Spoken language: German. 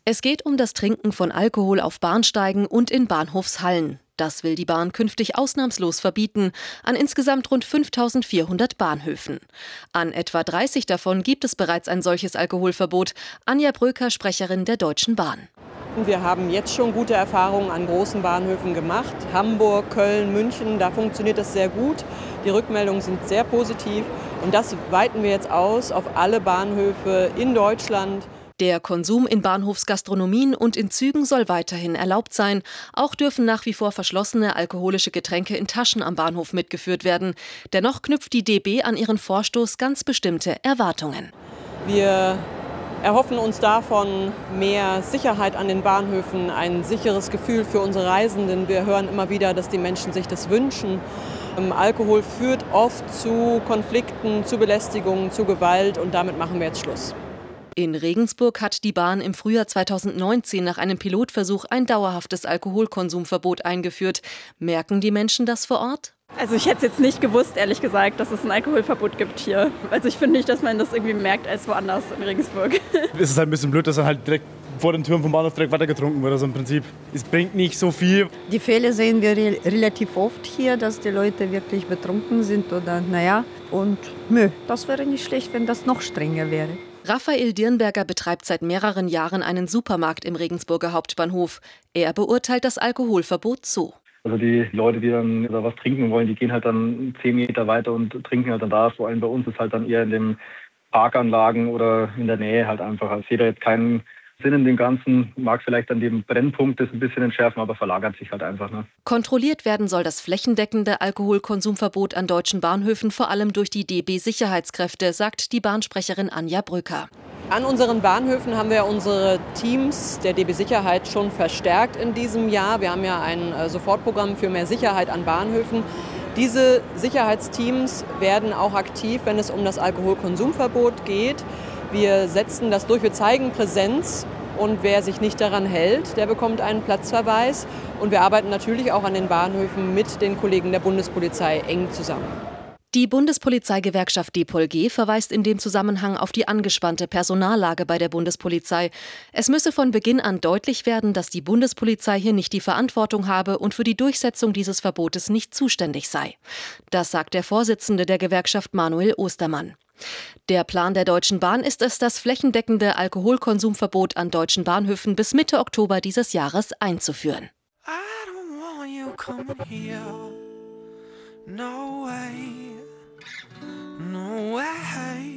Es geht um das Trinken von Alkohol auf Bahnsteigen und in Bahnhofshallen. Das will die Bahn künftig ausnahmslos verbieten, an insgesamt rund 5.400 Bahnhöfen. An etwa 30 davon gibt es bereits ein solches Alkoholverbot. Anja Bröker, Sprecherin der Deutschen Bahn. Wir haben jetzt schon gute Erfahrungen an großen Bahnhöfen gemacht. Hamburg, Köln, München, da funktioniert das sehr gut. Die Rückmeldungen sind sehr positiv und das weiten wir jetzt aus auf alle Bahnhöfe in Deutschland. Der Konsum in Bahnhofsgastronomien und in Zügen soll weiterhin erlaubt sein. Auch dürfen nach wie vor verschlossene alkoholische Getränke in Taschen am Bahnhof mitgeführt werden. Dennoch knüpft die DB an ihren Vorstoß ganz bestimmte Erwartungen. Wir erhoffen uns davon mehr Sicherheit an den Bahnhöfen, ein sicheres Gefühl für unsere Reisenden. Wir hören immer wieder, dass die Menschen sich das wünschen. Alkohol führt oft zu Konflikten, zu Belästigungen, zu Gewalt und damit machen wir jetzt Schluss. In Regensburg hat die Bahn im Frühjahr 2019 nach einem Pilotversuch ein dauerhaftes Alkoholkonsumverbot eingeführt. Merken die Menschen das vor Ort? Also ich hätte es jetzt nicht gewusst, ehrlich gesagt, dass es ein Alkoholverbot gibt hier. Also ich finde nicht, dass man das irgendwie merkt als woanders in Regensburg. Es ist halt ein bisschen blöd, dass dann halt direkt vor den Türen vom Bahnhof direkt weiter getrunken wird. Also im Prinzip, es bringt nicht so viel. Die Fälle sehen wir relativ oft hier, dass die Leute wirklich betrunken sind oder Und das wäre nicht schlecht, wenn das noch strenger wäre. Raphael Dirnberger betreibt seit mehreren Jahren einen Supermarkt im Regensburger Hauptbahnhof. Er beurteilt das Alkoholverbot so. Also die Leute, die dann da was trinken wollen, die gehen halt dann 10 Meter weiter und trinken halt dann da. Vor allem bei uns ist halt dann eher in den Parkanlagen oder in der Nähe halt einfach. Also ich sehe da jetzt keinen Sinn in dem Ganzen, mag vielleicht an dem Brennpunkt das ein bisschen entschärfen, aber verlagert sich halt einfach. Kontrolliert werden soll das flächendeckende Alkoholkonsumverbot an deutschen Bahnhöfen vor allem durch die DB-Sicherheitskräfte, sagt die Bahnsprecherin Anja Bröker. An unseren Bahnhöfen haben wir unsere Teams der DB Sicherheit schon verstärkt in diesem Jahr. Wir haben ja ein Sofortprogramm für mehr Sicherheit an Bahnhöfen. Diese Sicherheitsteams werden auch aktiv, wenn es um das Alkoholkonsumverbot geht. Wir setzen das durch, wir zeigen Präsenz und wer sich nicht daran hält, der bekommt einen Platzverweis. Und wir arbeiten natürlich auch an den Bahnhöfen mit den Kollegen der Bundespolizei eng zusammen. Die Bundespolizeigewerkschaft DPOLG verweist in dem Zusammenhang auf die angespannte Personallage bei der Bundespolizei. Es müsse von Beginn an deutlich werden, dass die Bundespolizei hier nicht die Verantwortung habe und für die Durchsetzung dieses Verbotes nicht zuständig sei. Das sagt der Vorsitzende der Gewerkschaft Manuel Ostermann. Der Plan der Deutschen Bahn ist es, das flächendeckende Alkoholkonsumverbot an deutschen Bahnhöfen bis Mitte Oktober dieses Jahres einzuführen. I don't want you coming here. No way, no way.